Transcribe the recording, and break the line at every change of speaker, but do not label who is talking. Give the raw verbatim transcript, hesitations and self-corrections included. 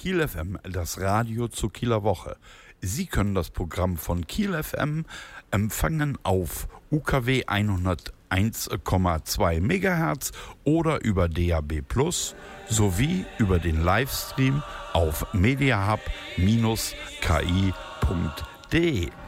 Kiel F M, das Radio zur Kieler Woche. Sie können das Programm von Kiel F M empfangen auf U K W hunderteins Komma zwei Megahertz oder über D A B plus sowie über den Livestream auf mediahub Bindestrich K I Punkt D E.